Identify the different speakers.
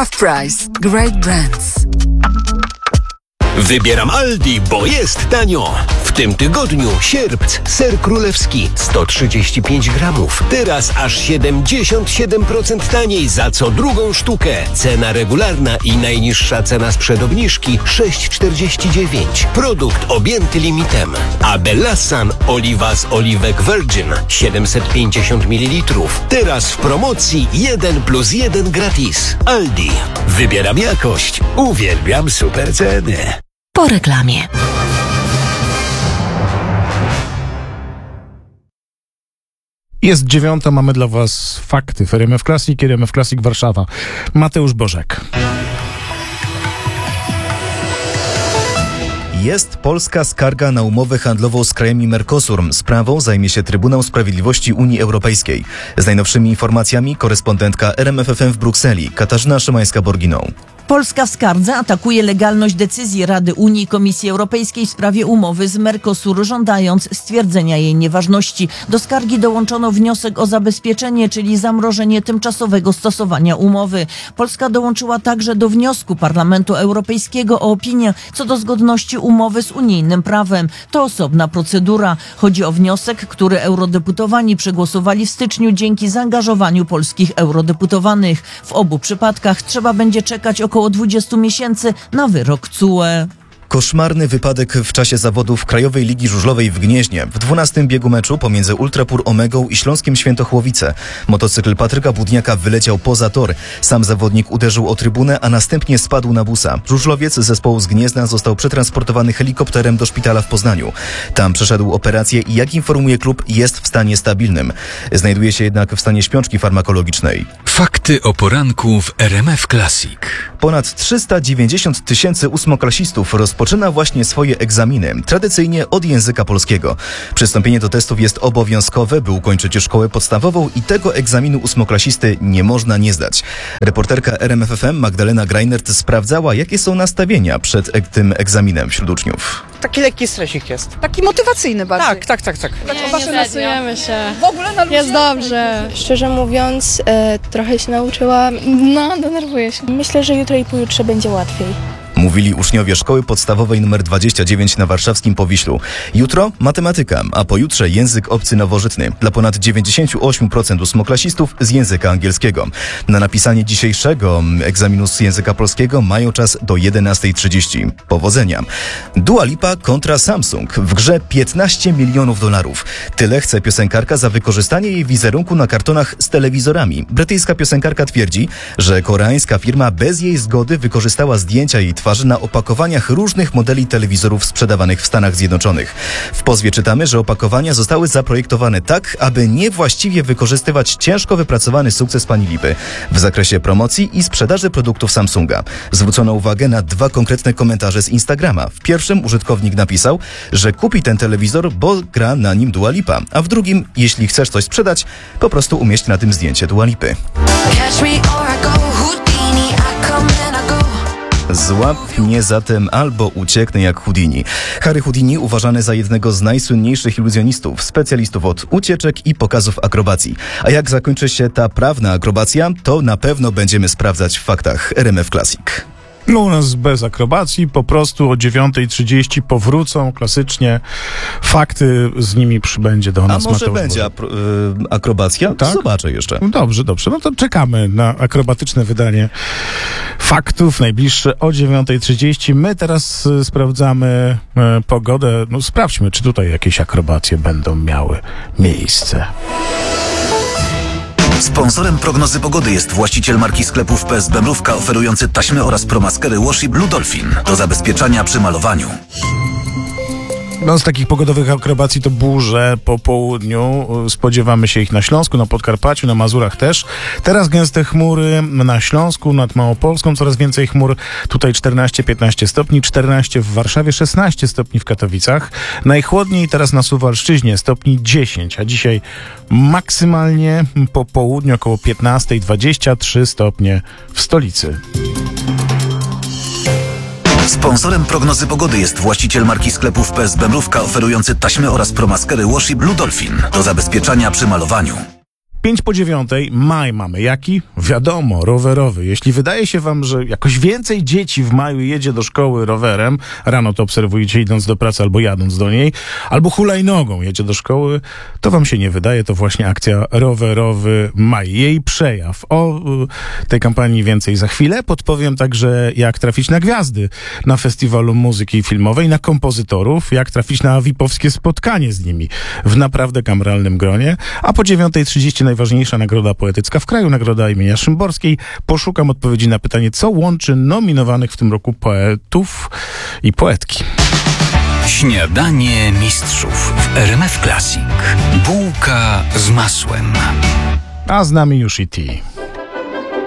Speaker 1: Half Price. Great brands.
Speaker 2: Wybieram Aldi, bo jest tanio. W tym tygodniu sierpc, ser królewski 135 gramów. Teraz aż 77% taniej za co drugą sztukę. Cena regularna i najniższa cena sprzed obniżki 6,49. Produkt objęty limitem. A Bellassan oliwa z oliwek Virgin 750 ml. Teraz w promocji 1+1 gratis. Aldi. Wybieram jakość. Uwielbiam super ceny.
Speaker 3: Po reklamie.
Speaker 4: Jest 9:00, mamy dla Was fakty w RMF Classic, RMF Classic Warszawa. Mateusz Bożek.
Speaker 5: Jest polska skarga na umowę handlową z krajami Mercosur. Sprawą zajmie się Trybunał Sprawiedliwości Unii Europejskiej. Z najnowszymi informacjami korespondentka RMF FM w Brukseli, Katarzyna Szymańska-Borginą.
Speaker 6: Polska w skardze atakuje legalność decyzji Rady Unii i Komisji Europejskiej w sprawie umowy z Mercosur, żądając stwierdzenia jej nieważności. Do skargi dołączono wniosek o zabezpieczenie, czyli zamrożenie tymczasowego stosowania umowy. Polska dołączyła także do wniosku Parlamentu Europejskiego o opinię co do zgodności umowy z unijnym prawem. To osobna procedura. Chodzi o wniosek, który eurodeputowani przegłosowali w styczniu dzięki zaangażowaniu polskich eurodeputowanych. W obu przypadkach trzeba będzie czekać około 20 miesięcy na wyrok TSUE.
Speaker 5: Koszmarny wypadek w czasie zawodów Krajowej Ligi Żużlowej w Gnieźnie. W 12. biegu meczu pomiędzy Ultrapur Omegą i Śląskiem Świętochłowice motocykl Patryka Budniaka wyleciał poza tor. Sam zawodnik uderzył o trybunę, a następnie spadł na busa. Żużlowiec z zespołu z Gniezna został przetransportowany helikopterem do szpitala w Poznaniu. Tam przeszedł operację i, jak informuje klub, jest w stanie stabilnym. Znajduje się jednak w stanie śpiączki farmakologicznej.
Speaker 7: Fakty o poranku w RMF Classic.
Speaker 5: Ponad 390 tysięcy ósmoklasistów rozpoczyna właśnie swoje egzaminy, tradycyjnie od języka polskiego. Przystąpienie do testów jest obowiązkowe, by ukończyć szkołę podstawową i tego egzaminu ósmoklasisty nie można nie zdać. Reporterka RMF FM Magdalena Greinert sprawdzała, jakie są nastawienia przed tym egzaminem wśród uczniów.
Speaker 8: Taki lekki stresik jest.
Speaker 9: Taki motywacyjny bardziej.
Speaker 8: Tak.
Speaker 10: Nie stresujemy się.
Speaker 9: W ogóle na luzie?
Speaker 10: Jest dobrze.
Speaker 11: Szczerze mówiąc, trochę się nauczyłam.
Speaker 10: No, denerwuję się.
Speaker 11: Myślę, że jutro i pojutrze będzie łatwiej.
Speaker 5: Mówili uczniowie szkoły podstawowej nr 29 na warszawskim Powiślu. Jutro matematyka, a pojutrze język obcy nowożytny dla ponad 98% ósmoklasistów z języka angielskiego. Na napisanie dzisiejszego egzaminu z języka polskiego mają czas do 11:30. Powodzenia. Dua Lipa kontra Samsung. W grze $15 milionów. Tyle chce piosenkarka za wykorzystanie jej wizerunku na kartonach z telewizorami. Brytyjska piosenkarka twierdzi, że koreańska firma bez jej zgody wykorzystała zdjęcia jej twarzy na opakowaniach różnych modeli telewizorów sprzedawanych w Stanach Zjednoczonych. W pozwie czytamy, że opakowania zostały zaprojektowane tak, aby niewłaściwie wykorzystywać ciężko wypracowany sukces pani Lipy w zakresie promocji i sprzedaży produktów Samsunga. Zwrócono uwagę na 2 konkretne komentarze z Instagrama. W pierwszym użytkownik napisał, że kupi ten telewizor, bo gra na nim Dua Lipa, a w drugim, jeśli chcesz coś sprzedać, po prostu umieść na tym zdjęcie Dua Lipy. Złap mnie zatem albo ucieknę jak Houdini. Harry Houdini uważany za jednego z najsłynniejszych iluzjonistów, specjalistów od ucieczek i pokazów akrobacji. A jak zakończy się ta prawna akrobacja, to na pewno będziemy sprawdzać w faktach RMF Classic.
Speaker 4: No u nas bez akrobacji, po prostu o 9:30 powrócą klasycznie fakty, z nimi przybędzie do nas
Speaker 5: Mateusz. A może
Speaker 4: Mateusz
Speaker 5: będzie akrobacja?
Speaker 4: Tak?
Speaker 5: Zobaczę jeszcze.
Speaker 4: No dobrze. No to czekamy na akrobatyczne wydanie faktów, najbliższe o 9:30. My teraz sprawdzamy pogodę. No sprawdźmy, czy tutaj jakieś akrobacje będą miały miejsce.
Speaker 12: Sponsorem prognozy pogody jest właściciel marki sklepów PSB Mrówka, oferujący taśmy oraz promaskery Washi Blue Dolphin do zabezpieczania przy malowaniu.
Speaker 4: No z takich pogodowych akrobacji to burze po południu. Spodziewamy się ich na Śląsku, na Podkarpaciu, na Mazurach też. Teraz gęste chmury na Śląsku, nad Małopolską, coraz więcej chmur. Tutaj 14-15 stopni, 14 w Warszawie, 16 stopni w Katowicach. Najchłodniej teraz na Suwalszczyźnie, stopni 10, a dzisiaj maksymalnie po południu około 15, 23 stopnie w stolicy.
Speaker 12: Sponsorem prognozy pogody jest właściciel marki sklepów PSB Mrówka, oferujący taśmy oraz promaskery Washi Blue Dolphin do zabezpieczania przy malowaniu.
Speaker 4: 8:55, maj mamy. Jaki? Wiadomo, rowerowy. Jeśli wydaje się wam, że jakoś więcej dzieci w maju jedzie do szkoły rowerem, rano to obserwujecie idąc do pracy albo jadąc do niej, albo hulajnogą jedzie do szkoły, to wam się nie wydaje, to właśnie akcja Rowerowy Maj. Jej przejaw. O tej kampanii więcej za chwilę. Podpowiem także, jak trafić na gwiazdy na Festiwalu Muzyki Filmowej, na kompozytorów, jak trafić na VIP-owskie spotkanie z nimi w naprawdę kameralnym gronie. A po 9:30 najważniejsza nagroda poetycka w kraju, nagroda imienia Szymborskiej. Poszukam odpowiedzi na pytanie, co łączy nominowanych w tym roku poetów i poetki.
Speaker 7: Śniadanie mistrzów w RMF Classic. Bułka z masłem.
Speaker 4: A z nami już i ty.